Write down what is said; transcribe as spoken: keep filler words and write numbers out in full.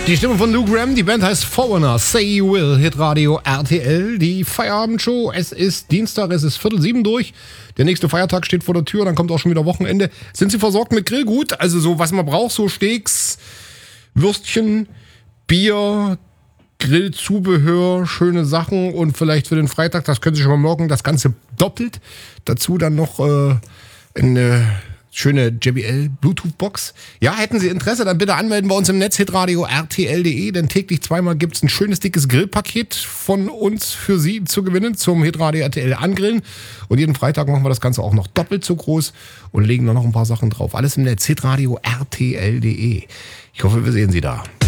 Die Stimme von Lou Gramm, die Band heißt Foreigner, Say You Will, Hitradio R T L, die Feierabendshow. Es ist Dienstag, es ist Viertel sieben durch. Der nächste Feiertag steht vor der Tür, dann kommt auch schon wieder Wochenende. Sind Sie versorgt mit Grillgut? Also so, was man braucht, so Steaks, Würstchen, Bier, Grillzubehör, schöne Sachen und vielleicht für den Freitag, das können Sie schon mal merken, das Ganze doppelt. Dazu dann noch äh, eine schöne J B L Bluetooth-Box. Ja, hätten Sie Interesse, dann bitte anmelden bei uns im Netz hitradio R T L punkt de, denn täglich zweimal gibt es ein schönes, dickes Grillpaket von uns für Sie zu gewinnen zum Hitradio R T L Angrillen. Und jeden Freitag machen wir das Ganze auch noch doppelt so groß und legen da noch ein paar Sachen drauf. Alles im Netz hitradio R T L punkt de. Ich hoffe, wir sehen Sie da.